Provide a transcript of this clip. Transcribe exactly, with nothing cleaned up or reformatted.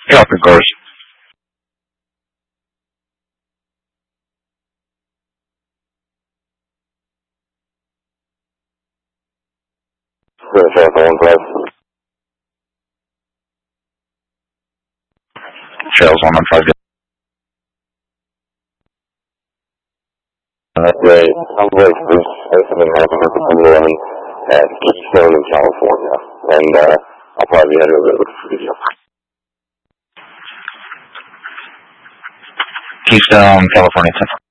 Falcon cars. Falcon one five. Trails one one five. Uh, great. I'm Blake Bruce. I'm in Mountain eleven at Keystone in California. And uh, I'll probably be heading over to the studio. Keystone, California.